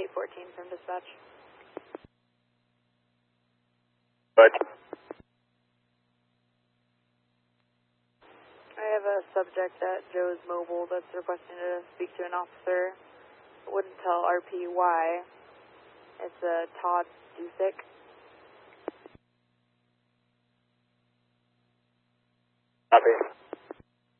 814 from dispatch. But I have a subject at Joe's Mobile that's requesting to speak to an officer. Wouldn't tell RP why. It's Todd Dusick. copy.